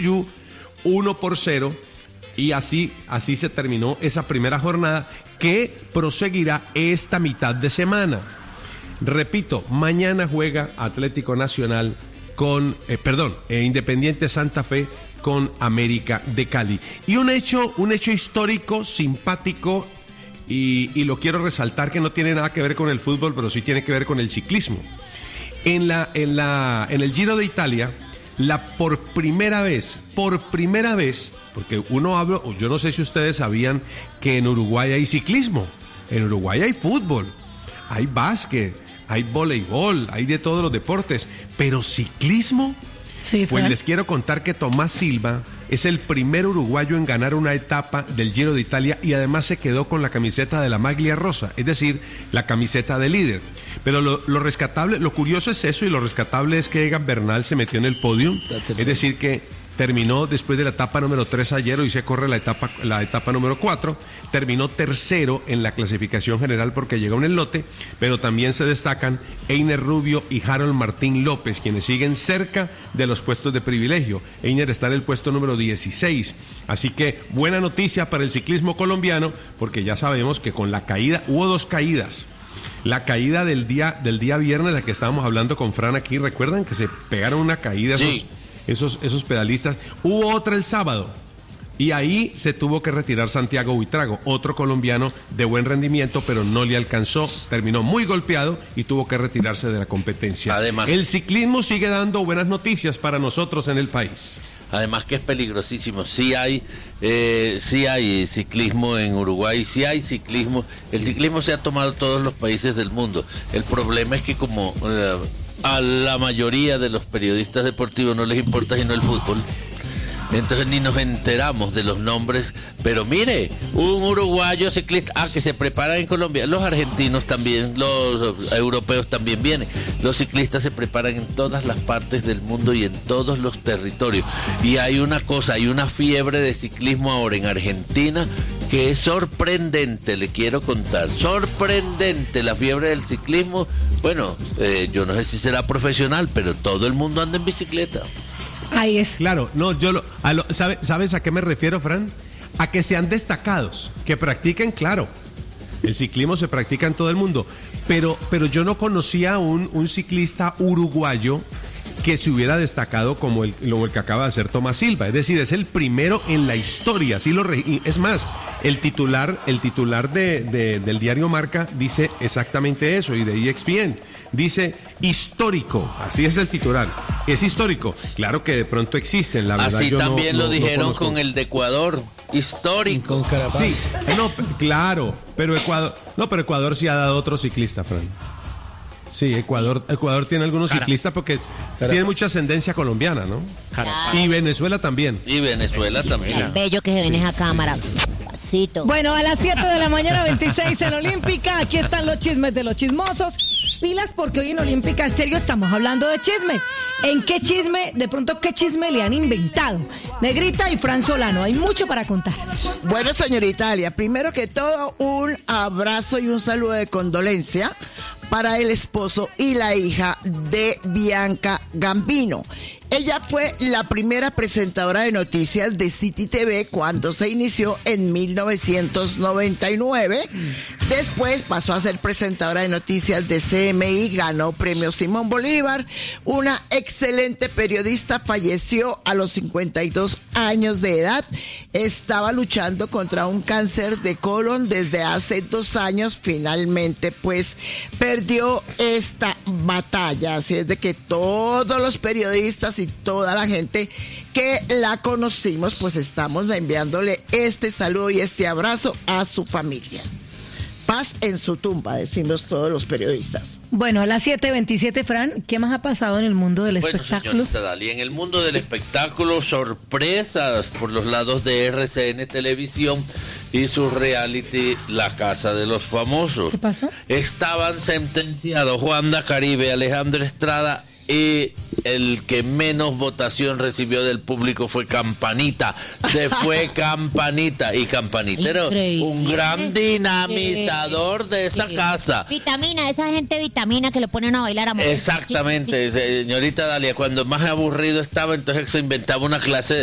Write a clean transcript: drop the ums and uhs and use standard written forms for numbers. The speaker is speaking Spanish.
Tuyú 1-0, y así se terminó esa primera jornada que proseguirá esta mitad de semana. Repito, mañana juega Atlético Nacional con, Independiente Santa Fe con América de Cali. Y un hecho histórico, simpático, y lo quiero resaltar, que no tiene nada que ver con el fútbol, pero sí tiene que ver con el ciclismo. En el Giro de Italia, por primera vez, porque yo no sé si ustedes sabían que en Uruguay hay ciclismo, en Uruguay hay fútbol, hay básquet, hay voleibol, hay de todos los deportes, pero ciclismo, sí, pues les quiero contar que Tomás Silva es el primer uruguayo en ganar una etapa del Giro de Italia, y además se quedó con la camiseta de la maglia rosa, es decir, la camiseta de líder. Pero lo rescatable, lo curioso es eso, y lo rescatable es que Egan Bernal se metió en el podio, es decir que terminó después de la etapa número 3 ayer, hoy se corre la etapa número 4, terminó tercero en la clasificación general porque llegó en el lote, pero también se destacan Einer Rubio y Harold Martín López, quienes siguen cerca de los puestos de privilegio. Einer está en el puesto número 16, así que buena noticia para el ciclismo colombiano, porque ya sabemos que con la caída, hubo 2 caídas. La caída del día viernes, la que estábamos hablando con Fran aquí, ¿recuerdan que se pegaron una caída? Sí. Esos pedalistas? Hubo otra el sábado, y ahí se tuvo que retirar Santiago Buitrago, otro colombiano de buen rendimiento, pero no le alcanzó, terminó muy golpeado y tuvo que retirarse de la competencia. Además, el ciclismo sigue dando buenas noticias para nosotros en el país. Además que es peligrosísimo. Sí hay ciclismo en Uruguay, sí hay ciclismo. El ciclismo se ha tomado todos los países del mundo. El problema es que como a la mayoría de los periodistas deportivos no les importa sino el fútbol, entonces ni nos enteramos de los nombres. Pero mire, un uruguayo ciclista que se prepara en Colombia, los argentinos también, los europeos también vienen. Los ciclistas se preparan en todas las partes del mundo y en todos los territorios. Y hay una fiebre de ciclismo ahora en Argentina que es sorprendente, le quiero contar. Sorprendente la fiebre del ciclismo. Bueno, yo no sé si será profesional, pero todo el mundo anda en bicicleta. Ahí es. Claro, no, ¿sabes a qué me refiero, Fran? A que sean destacados, que practiquen, claro. El ciclismo se practica en todo el mundo, pero yo no conocía un ciclista uruguayo que se hubiera destacado como el que acaba de hacer Tomás Silva. Es decir, es el primero en la historia. Es más, el titular del diario Marca dice exactamente eso, y de ESPN. Dice histórico, así es el titular. Es histórico. Claro que de pronto existen, la verdad. Así yo también no lo dijeron conozco. con el de Ecuador. Histórico. Con Carapaz. Sí, claro, pero Ecuador sí ha dado otro ciclista, Fran. Sí, Ecuador tiene algunos ciclistas porque tiene mucha ascendencia colombiana, ¿no? Y Venezuela también. El bello que se ven esa cámara. Pasito. Bueno, a las 7 de la mañana, 26 en Olímpica. Aquí están los chismes de los chismosos. Pilas, porque hoy en Olímpica Estéreo estamos hablando de chisme. ¿Qué chisme le han inventado? Negrita y Fran Solano, hay mucho para contar. Bueno, señorita Alia, primero que todo, un abrazo y un saludo de condolencia para el esposo y la hija de Bianca Gambino. Ella fue la primera presentadora de noticias de City TV cuando se inició en 1999. Después pasó a ser presentadora de noticias de CMI, ganó premio Simón Bolívar. Una excelente periodista, falleció a los 52 años de edad. Estaba luchando contra un cáncer de colon desde hace 2 años. Finalmente, pues, perdió esta batalla. Así es de que todos los periodistas y toda la gente que la conocimos, pues estamos enviándole este saludo y este abrazo a su familia. Paz en su tumba, decimos todos los periodistas. Bueno, a las 7:27, Fran, ¿qué más ha pasado en el mundo del espectáculo? Señorita Dalia, en el mundo del espectáculo, sorpresas por los lados de RCN Televisión y su reality La Casa de los Famosos. ¿Qué pasó? Estaban sentenciados Juanda Caribe, Alejandro Estrada, y el que menos votación recibió del público fue Campanita. Se fue Campanita, y Campanita era un gran dinamizador de esa casa. Vitamina, esa gente vitamina que lo ponen a bailar a morir. Exactamente, señorita Dalia, cuando más aburrido estaba, entonces se inventaba una clase de